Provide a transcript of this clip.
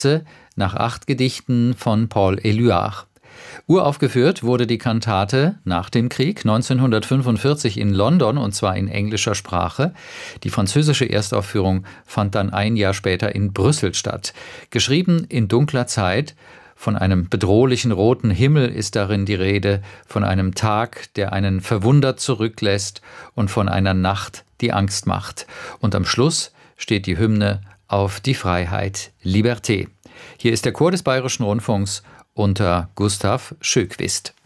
nach 8 Gedichten von Paul Éluard. Uraufgeführt wurde die Kantate nach dem Krieg 1945 in London, und zwar in englischer Sprache. Die französische Erstaufführung fand dann ein Jahr später in Brüssel statt. Geschrieben in dunkler Zeit. Von einem bedrohlichen roten Himmel ist darin die Rede, von einem Tag, der einen verwundert zurücklässt, und von einer Nacht, die Angst macht. Und am Schluss steht die Hymne auf die Freiheit, Liberté. Hier ist der Chor des Bayerischen Rundfunks unter Gustav Schöquist.